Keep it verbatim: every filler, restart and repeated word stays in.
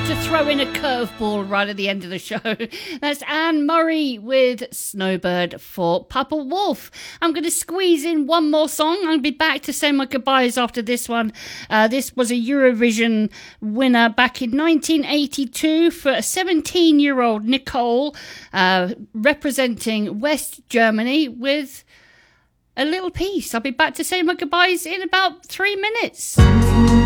to throw in a curveball right at the end of the show. That's Anne Murray with Snowbird for Papa Wolf. I'm going to squeeze in one more song. I'll be back to say my goodbyes after this one. Uh, this was a Eurovision winner back in nineteen eighty-two for a seventeen-year-old Nicole, uh, representing West Germany with a little piece. I'll be back to say my goodbyes in about three minutes.